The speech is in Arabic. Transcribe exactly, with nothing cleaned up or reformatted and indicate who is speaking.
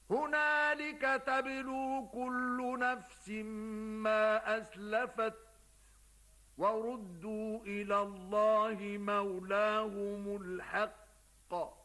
Speaker 1: هنالك تبلو كل نفس ما أسلفت وردوا إلى الله مولاهم الحق